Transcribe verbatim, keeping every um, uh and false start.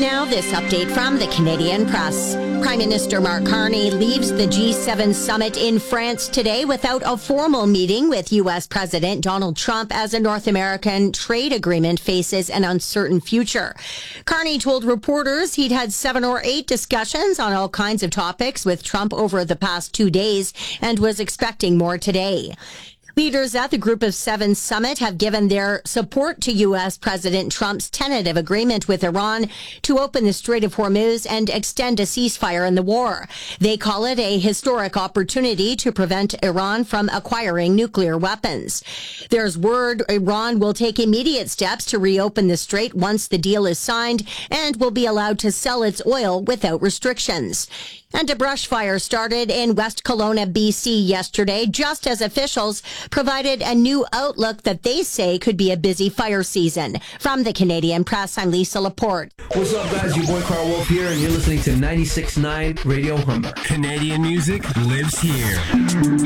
Now, this update from the Canadian Press. Prime Minister Mark Carney leaves the G seven summit in France today without a formal meeting with U S President Donald Trump as a North American trade agreement faces an uncertain future. Carney told reporters he'd had seven or eight discussions on all kinds of topics with Trump over the past two days and was expecting more today. Leaders at the Group of Seven summit have given their support to U S. President Trump's tentative agreement with Iran to open the Strait of Hormuz and extend a ceasefire in the war. They call it a historic opportunity to prevent Iran from acquiring nuclear weapons. There's word Iran will take immediate steps to reopen the strait once the deal is signed and will be allowed to sell its oil without restrictions. And a brush fire started in West Kelowna, B C yesterday, just as officials provided a new outlook that they say could be a busy fire season. From the Canadian Press, I'm Lisa Laporte. What's up, guys? Your boy Carl Wolf here, and you're listening to ninety-six point nine Radio Humber. Canadian music lives here.